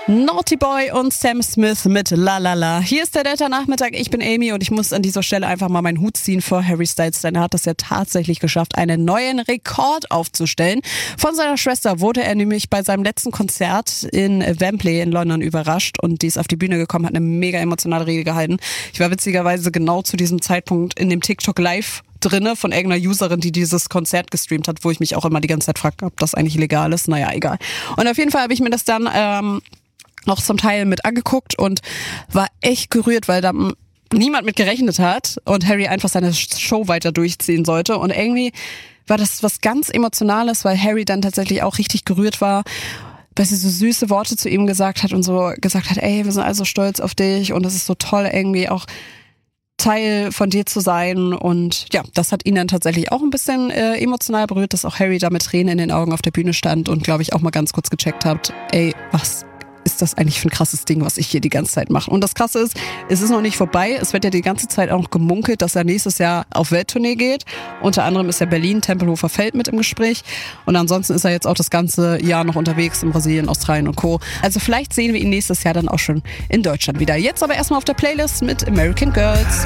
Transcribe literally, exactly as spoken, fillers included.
Naughty Boy und Sam Smith mit La La La. Hier ist der Delta-Nachmittag, ich bin Amy und ich muss an dieser Stelle einfach mal meinen Hut ziehen vor Harry Styles, denn er hat es ja tatsächlich geschafft, einen neuen Rekord aufzustellen. Von seiner Schwester wurde er nämlich bei seinem letzten Konzert in Wembley in London überrascht und die ist auf die Bühne gekommen, hat eine mega emotionale Rede gehalten. Ich war witzigerweise genau zu diesem Zeitpunkt in dem TikTok Live drinne von irgendeiner Userin, die dieses Konzert gestreamt hat, wo ich mich auch immer die ganze Zeit frage, ob das eigentlich legal ist. Naja, egal. Und auf jeden Fall habe ich mir das dann ähm, noch zum Teil mit angeguckt und war echt gerührt, weil da niemand mit gerechnet hat und Harry einfach seine Show weiter durchziehen sollte. Und irgendwie war das was ganz Emotionales, weil Harry dann tatsächlich auch richtig gerührt war, weil sie so süße Worte zu ihm gesagt hat und so gesagt hat, ey, wir sind also stolz auf dich und es ist so toll, irgendwie auch Teil von dir zu sein. Und ja, das hat ihn dann tatsächlich auch ein bisschen äh, emotional berührt, dass auch Harry da mit Tränen in den Augen auf der Bühne stand und, glaube ich, auch mal ganz kurz gecheckt hat, ey, was ist das eigentlich für ein krasses Ding, was ich hier die ganze Zeit mache. Und das Krasse ist, es ist noch nicht vorbei. Es wird ja die ganze Zeit auch noch gemunkelt, dass er nächstes Jahr auf Welttournee geht. Unter anderem ist ja Berlin, Tempelhofer Feld mit im Gespräch. Und ansonsten ist er jetzt auch das ganze Jahr noch unterwegs in Brasilien, Australien und Co. Also vielleicht sehen wir ihn nächstes Jahr dann auch schon in Deutschland wieder. Jetzt aber erstmal auf der Playlist mit American Girls.